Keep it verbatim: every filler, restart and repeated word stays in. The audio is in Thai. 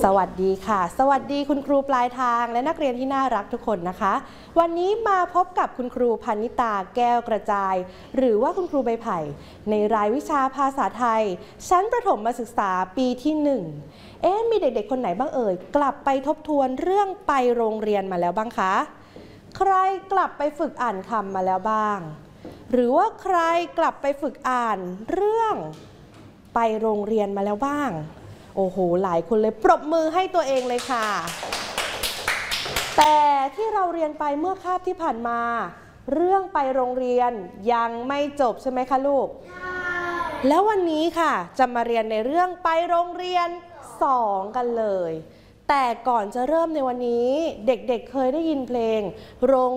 สวัสดีค่ะสวัสดีคุณครูปลายทางและนักเรียนที่น่ารักทุกคนนะคะวันนี้มาพบกับคุณครูพนิตาแก้วกระจายหรือว่าคุณครูใบไผ่ในรายวิชาภาษาไทยชั้นประถมศึกษาปีที่หนึ่งเอ๊ะมีเด็กๆคนไหนบ้างเอ่ยกลับไปทบทวนเรื่องไปโรงเรียนมาแล้วบ้างคะใครกลับไปฝึกอ่านคำมาแล้วบ้างหรือว่าใครกลับไปฝึกอ่านเรื่องไปโรงเรียนมาแล้วบ้างโอ้โหหลายคนเลยปรบมือให้ตัวเองเลยค่ะแต่ที่เราเรียนไปเมื่อคาบที่ผ่านมาเรื่องไปโรงเรียนยังไม่จบใช่ไหมคะลูกแล้ววันนี้ค่ะจะมาเรียนในเรื่องไปโรงเรียนสองกันเลยแต่ก่อนจะเริ่มในวันนี้เด็กๆ เคยได้ยินเพลงโรง